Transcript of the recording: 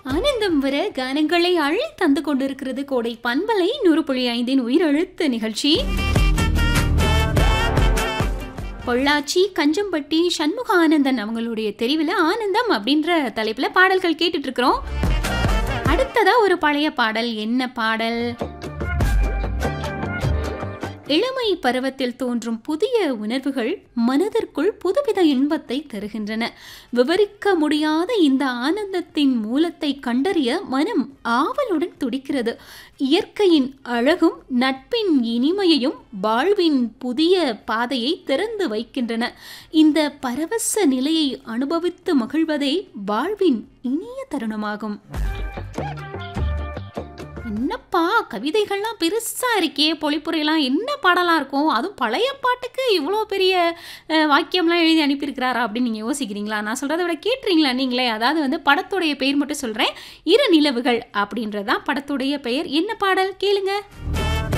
ஆனந்தம் வர கானங்களை அள்ளி தந்து கொண்டிருக்கிறது கோடை பண்பலை 100.5 உயிரெழுத்து நிகழ்ச்சி. பொள்ளாச்சி கஞ்சம்பட்டி சண்முக ஆனந்தன் அவங்களுடைய தெரிவில் ஆனந்தம் அப்படின்ற தலைப்புல பாடல்கள் கேட்டுட்டு இருக்கிறோம். அடுத்ததா ஒரு பழைய பாடல். என்ன பாடல்? இளமை பருவத்தில் தோன்றும் புதிய உணர்வுகள் மனதிற்குள் புதுவித இன்பத்தை தருகின்றன. விவரிக்க முடியாத இந்த ஆனந்தத்தின் மூலத்தை கண்டறிய மனம் ஆவலுடன் துடிக்கிறது. இயற்கையின் அழகும் நட்பின் இனிமையையும் வாழ்வின் புதிய பாதையை திறந்து வைக்கின்றன. இந்த பரவச நிலையை அனுபவித்து மகிழ்வதே வாழ்வின் இனிய தருணமாகும். என்னப்பா கவிதைகள்லாம் பெருசா இருக்கே, பொழிப்புரையெல்லாம் என்ன பாடலாம் இருக்கும், அதுவும் பழைய பாட்டுக்கு இவ்வளோ பெரிய வாக்கியம்லாம் எழுதி அனுப்பியிருக்கிறாரா அப்படின்னு நீங்கள் யோசிக்கிறீங்களா? நான் சொல்கிறத விட கேட்டுறீங்களா நீங்களே? அதாவது படத்துடைய பெயர் மட்டும் சொல்கிறேன். இரு நிலவுகள் அப்படின்றதான் படத்துடைய பெயர். என்ன பாடல் கேளுங்க.